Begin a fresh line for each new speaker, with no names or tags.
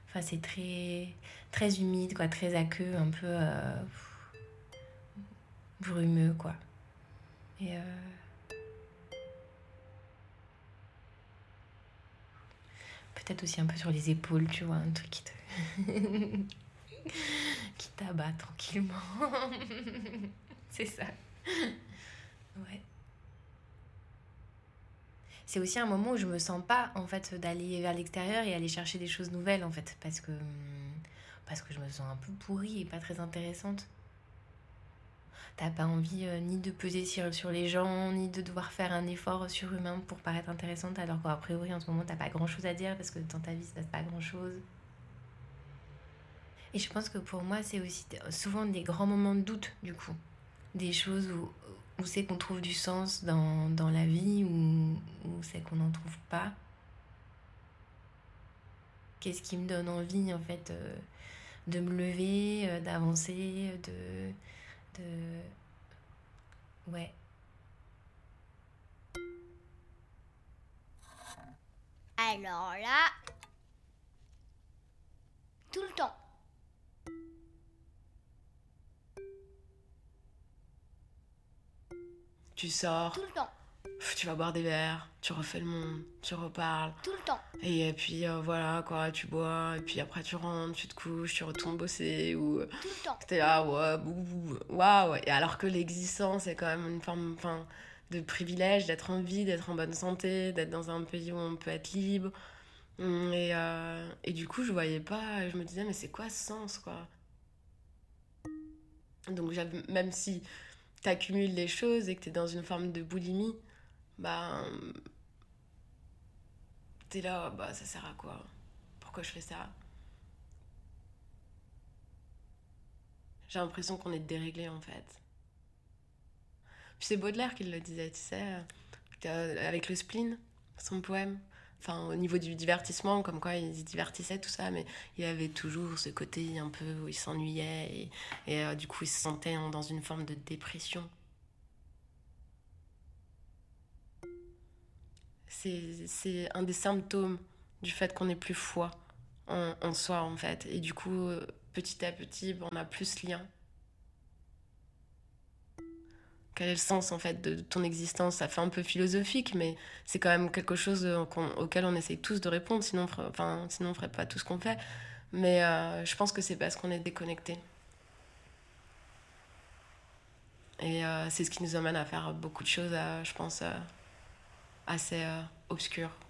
Enfin, c'est très, très humide, quoi, très aqueux, un peu brumeux, quoi. Et peut-être aussi un peu sur les épaules, tu vois, un truc qui t'abat tranquillement. C'est ça. Ouais. C'est aussi un moment où je me sens pas, en fait, d'aller vers l'extérieur et aller chercher des choses nouvelles, en fait, parce que je me sens un peu pourrie et pas très intéressante. T'as pas envie ni de peser sur les gens, ni de devoir faire un effort surhumain pour paraître intéressante, alors qu'a priori, en ce moment, t'as pas grand-chose à dire parce que dans ta vie, il se passe pas grand-chose. Et je pense que pour moi, c'est aussi souvent des grands moments de doute, du coup. Des choses où c'est qu'on trouve du sens dans la vie, ou c'est qu'on n'en trouve pas. Qu'est-ce qui me donne envie, en fait, de me lever, d'avancer, de... Ouais.
Alors là, tout le temps.
Tu sors,
Tout le temps.
tu vas boire des verres, tu refais le monde, tu reparles.
Tout le temps.
Et puis voilà quoi, tu bois, et puis après tu rentres, tu te couches, tu retournes bosser, ou
Tout le temps.
t'es là, ouais, waouh. Et alors que l'existence est quand même une forme de privilège, d'être en vie, d'être en bonne santé, d'être dans un pays où on peut être libre. Et du coup, je voyais pas, je me disais, mais c'est quoi ce sens quoi? Donc même si t'accumules les choses et que t'es dans une forme de boulimie, bah t'es là, bah ça sert à quoi? Pourquoi je fais ça? J'ai l'impression qu'on est déréglé en fait. Puis c'est Baudelaire qui le disait, tu sais, avec le spleen, son poème. Enfin, au niveau du divertissement, comme quoi il se divertissait, tout ça, mais il avait toujours ce côté un peu où il s'ennuyait et du coup il se sentait dans une forme de dépression. C'est un des symptômes du fait qu'on n'est plus foi en soi en fait. Et du coup, petit à petit, on n'a plus ce lien. Quel est le sens en fait de ton existence? Ça fait un peu philosophique, mais c'est quand même quelque chose auquel on essaye tous de répondre, sinon on ferait pas tout ce qu'on fait. Mais je pense que c'est parce qu'on est déconnecté. Et c'est ce qui nous amène à faire beaucoup de choses, je pense, assez obscures.